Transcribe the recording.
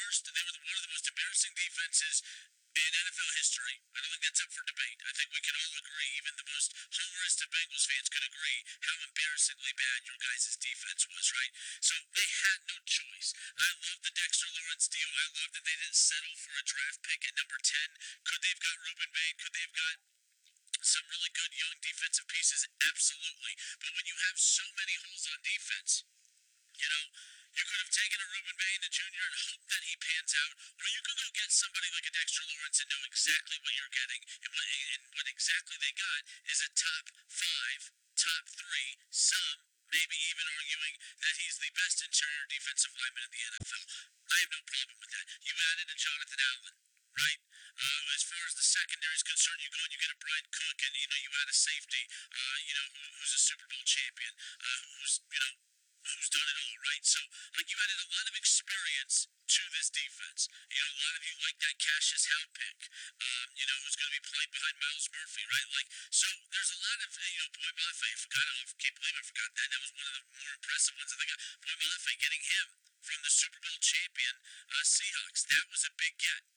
worst. They were one of the most embarrassing defenses in NFL history. I don't think that's up for debate. I think we can all agree, even the most homerist of Bengals fans could agree how embarrassingly bad your guys' defense was, right? So they had no choice. I love the Dexter Lawrence deal. I love that they didn't settle for a draft pick at number 10. Could they have got Reuben Bain? Could they have got some really good young defensive pieces? Absolutely. But when you have so many holes on defense, you know, you could have taken a Reuben Bain, a junior, and hope that he pans out, or you could go get somebody like a Dexter Lawrence and know exactly what you're getting, and what exactly they got is a top 5, top 3, some maybe even arguing that he's the best interior defensive lineman in the NFL. I have no problem with that. You added a Jonathan Allen, right? As far as the secondary is concerned, you go and you get a Brian Cook, and you add a safety, who's a Super Bowl champion, who's done it all, right? So, like, you added a lot of experience to this defense. A lot of you like that Cassius Howe pick, who's going to be playing behind Miles Murphy, right? Like, so there's a lot of, Boy Mafe, I can't believe I forgot that. That was one of the more impressive ones I think. Boy Mafe, getting him from the Super Bowl champion Seahawks, that was a big get.